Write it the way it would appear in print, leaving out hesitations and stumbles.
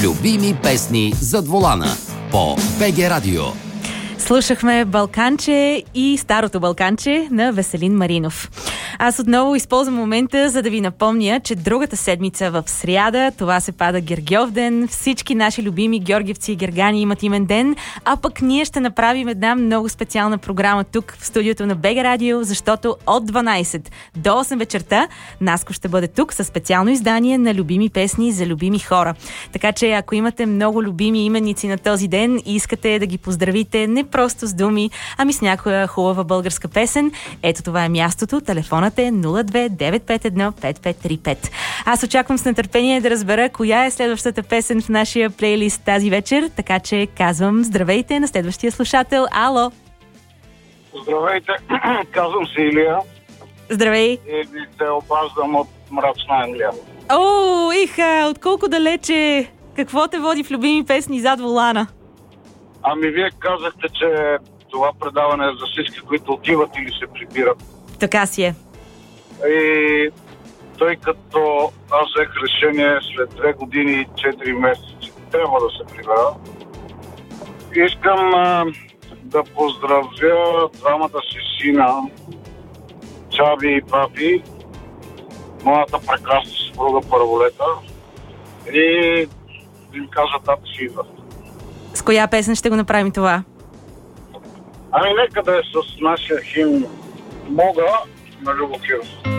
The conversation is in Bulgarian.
Любими песни зад волана по БГ Радио. Слушахме Балканче и старото Балканче на Веселин Маринов. Аз отново използвам момента, за да ви напомня, че другата седмица в сряда, това се пада Гергьов ден, всички наши любими георгиевци и гергани имат имен ден, а пък ние ще направим една много специална програма тук в студиото на БГ Радио, защото от 12 до 8 вечерта Наско ще бъде тук със специално издание на любими песни за любими хора. Така че ако имате много любими именици на този ден и искате да ги поздравите не просто с думи, ами с някоя хубава българска песен, ето това е мястото. Телефонът е 02-951-5535. Аз очаквам с нетърпение да разбера коя е следващата песен в нашия плейлист тази вечер, така че казвам здравейте на следващия слушател. Ало! Здравейте, казвам се Илия. Здравей! И ви се обаждам от мрачна Англия. О, иха, от колко далече? Какво те води в любими песни зад волана? Ами вие казахте, че това предаване е за всички, които отиват или се прибират. Така си е. И тъй като аз взех решение след 2 години и 4 месеца, че трябва да се прибера, искам да поздравя двамата си сина, Чаби и Папи, моята прекрасна съпруга Първолета, и да им кажа тата си идват. С коя песен ще го направим това? Ами нека да е с нашия химн "Мога" на Любо Киров.